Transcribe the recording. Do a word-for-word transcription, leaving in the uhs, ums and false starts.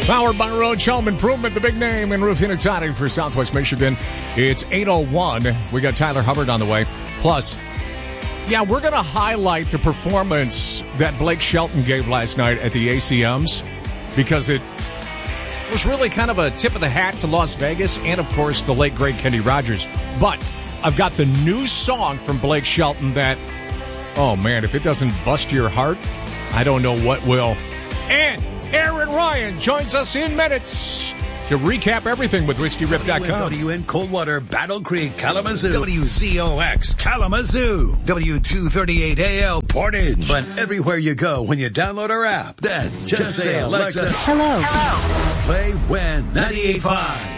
Powered by Road Home Improvement, the big name in roofing and siding for Southwest Michigan. It's eight oh one. We got Tyler Hubbard on the way. Plus, yeah, we're going to highlight the performance that Blake Shelton gave last night at the A C Ms because it was really kind of a tip of the hat to Las Vegas and, of course, the late, great Kenny Rogers. But I've got the new song from Blake Shelton that, oh, man, if it doesn't bust your heart, I don't know what will. And Aaron Ryan joins us in minutes to recap everything with whiskey rip dot com. W N Coldwater, Battle Creek, Kalamazoo. W Z O X, Kalamazoo. W two thirty-eight A L, Portage. But everywhere you go when you download our app, then just, just say, Alexa, hello. Hello. Play When ninety-eight point five.